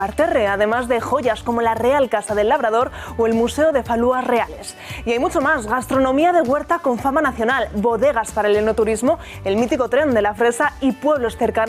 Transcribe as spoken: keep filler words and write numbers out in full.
Parterre, además de joyas como la Real Casa del Labrador o el Museo de Falúas Reales. Y hay mucho más: gastronomía de huerta con fama nacional, bodegas para el enoturismo, el mítico tren de la fresa y pueblos cercanos